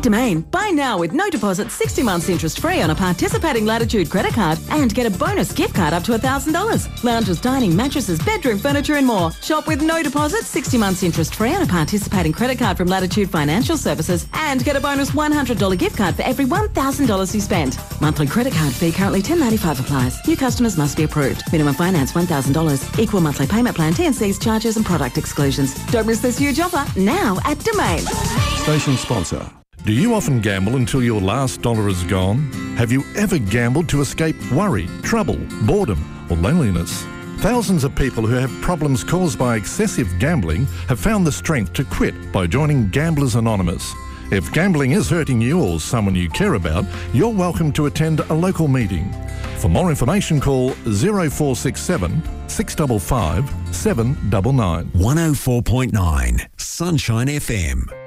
At Domain, buy now with no deposit, 60 months interest free on a participating Latitude credit card and get a bonus gift card up to $1,000. Lounges, dining, mattresses, bedroom furniture and more. Shop with no deposit, 60 months interest free on a participating credit card from Latitude Financial Services and get a bonus $100 gift card for every $1,000 you spend. Monthly credit card fee currently $10.95 applies. New customers must be approved. Minimum finance $1,000. Equal monthly payment plan, T&Cs, charges and product exclusions. Don't miss this huge offer now at Domain. Station sponsor. Do you often gamble until your last dollar is gone? Have you ever gambled to escape worry, trouble, boredom or loneliness? Thousands of people who have problems caused by excessive gambling have found the strength to quit by joining Gamblers Anonymous. If gambling is hurting you or someone you care about, you're welcome to attend a local meeting. For more information, call 0467 655 799. 104.9 Sunshine FM.